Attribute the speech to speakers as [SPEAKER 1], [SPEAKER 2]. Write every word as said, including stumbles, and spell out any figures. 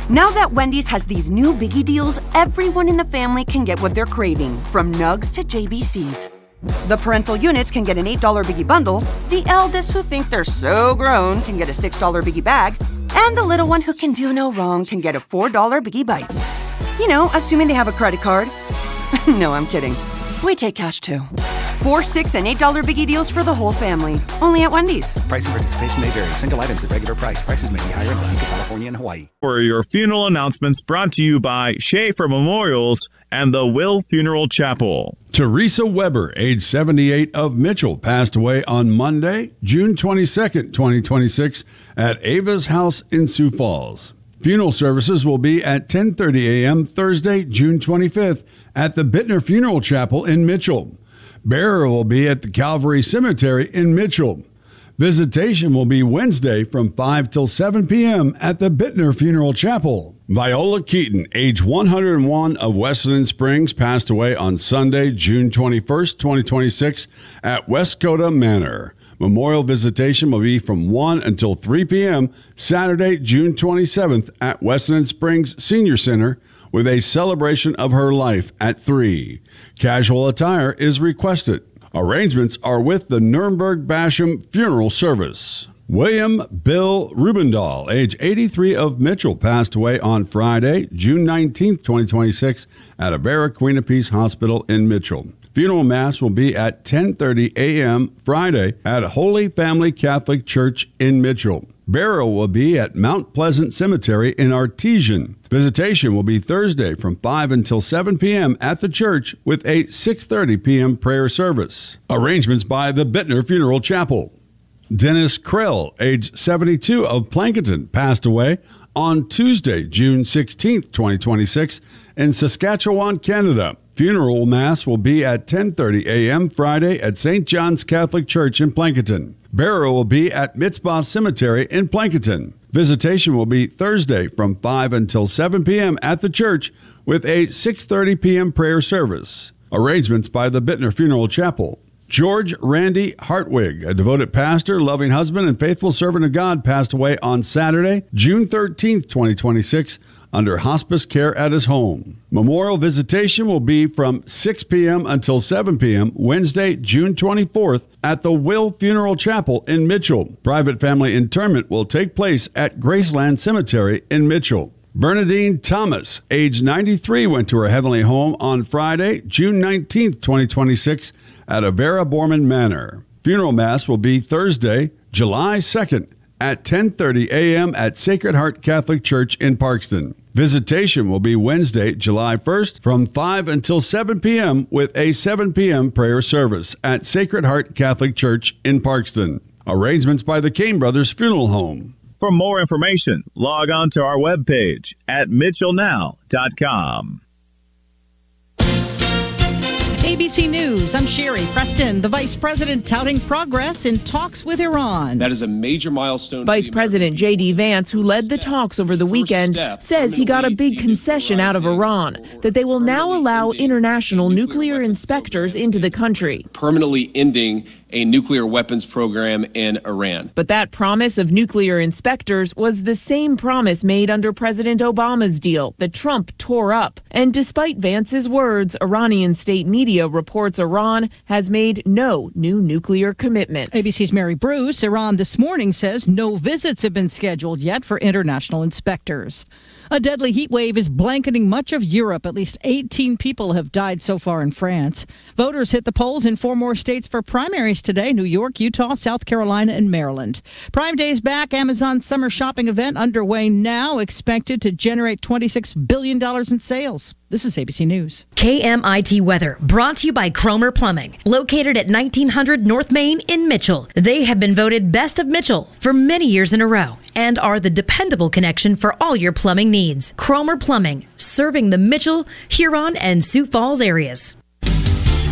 [SPEAKER 1] Now that Wendy's has these new biggie deals, everyone in the family can get what they're craving, from nugs to J B Cs. The parental units can get an eight dollar biggie bundle, the eldest who think they're so grown can get a six dollar biggie bag, and the little one who can do no wrong can get a four dollar biggie bites. You know, assuming they have a credit card. No, I'm kidding. We take cash too. Four, six, and eight dollar biggie deals for the whole family. Only at Wendy's.
[SPEAKER 2] Price and participation may vary. Single items at regular price. Prices may be higher in Alaska, California, and Hawaii.
[SPEAKER 3] For your funeral announcements brought to you by Schaefer Memorials and the Will Funeral Chapel.
[SPEAKER 4] Teresa Weber, age seventy-eight, of Mitchell, passed away on Monday, June twenty-second, twenty twenty-six, at Ava's house in Sioux Falls. Funeral services will be at ten thirty a.m. Thursday, June twenty-fifth, at the Bittner Funeral Chapel in Mitchell. Burial will be at the Calvary Cemetery in Mitchell. Visitation will be Wednesday from five till seven p.m. at the Bittner Funeral Chapel. Viola Keaton, age one hundred one, of Wesleyan Springs, passed away on Sunday, June twenty-first, twenty twenty-six, at Westcoda Manor. Memorial visitation will be from one until three p.m. Saturday, June twenty-seventh, at Wesleyan Springs Senior Center, with a celebration of her life at three. Casual attire is requested. Arrangements are with the Nuremberg Basham Funeral Service. William Bill Rubendahl, age eighty-three, of Mitchell, passed away on Friday, June nineteenth, twenty twenty-six, at Avera Queen of Peace Hospital in Mitchell. Funeral Mass will be at ten thirty a.m. Friday at Holy Family Catholic Church in Mitchell. Burial will be at Mount Pleasant Cemetery in Artesian. Visitation will be Thursday from five until seven p.m. at the church, with a six thirty p.m. prayer service. Arrangements by the Bittner Funeral Chapel. Dennis Krell, age seventy-two, of Plankinton, passed away on Tuesday, June sixteenth, twenty twenty-six, in Saskatchewan, Canada. Funeral Mass will be at ten thirty a.m. Friday at Saint John's Catholic Church in Plankinton. Burial will be at Mitzvah Cemetery in Plankinton. Visitation will be Thursday from five until seven p.m. at the church, with a six thirty p.m. prayer service. Arrangements by the Bittner Funeral Chapel. George Randy Hartwig, a devoted pastor, loving husband, and faithful servant of God, passed away on Saturday, June thirteenth, twenty twenty-six, under hospice care at his home. Memorial visitation will be from six p.m. until seven p.m. Wednesday, June twenty-fourth, at the Will Funeral Chapel in Mitchell. Private family interment will take place at Graceland Cemetery in Mitchell. Bernadine Thomas, age ninety-three, went to her heavenly home on Friday, June nineteenth, twenty twenty-six, at Avera Borman Manor. Funeral Mass will be Thursday, July second, at ten thirty a.m. at Sacred Heart Catholic Church in Parkston. Visitation will be Wednesday, July first, from five until seven p.m. with a seven p.m. prayer service at Sacred Heart Catholic Church in Parkston. Arrangements by the Kane Brothers Funeral Home.
[SPEAKER 3] For more information, log on to our webpage at mitchell now dot com.
[SPEAKER 5] A B C News, I'm Sherry Preston. The vice president touting progress in talks with Iran.
[SPEAKER 6] That is a major milestone.
[SPEAKER 7] Vice President J D. Vance, who led the talks over the weekend, says he got a big concession out of Iran, that they will now allow international nuclear inspectors into the country.
[SPEAKER 6] Permanently ending a nuclear weapons program in Iran.
[SPEAKER 7] But that promise of nuclear inspectors was the same promise made under President Obama's deal that Trump tore up. And despite Vance's words, Iranian state media reports Iran has made no new nuclear commitments.
[SPEAKER 5] A B C's Mary Bruce. Iran this morning says no visits have been scheduled yet for international inspectors. A deadly heat wave is blanketing much of Europe. At least eighteen people have died so far in France. Voters hit the polls in four more states for primaries today: New York, Utah, South Carolina, and Maryland. Prime Day's back. Amazon's summer shopping event underway now, expected to generate twenty-six billion dollars in sales. This is A B C News.
[SPEAKER 8] K M I T weather brought to you by Cromer Plumbing, located at nineteen hundred North Main in Mitchell. They have been voted Best of Mitchell for many years in a row and are the dependable connection for all your plumbing needs. Cromer Plumbing, serving the Mitchell, Huron, and Sioux Falls areas.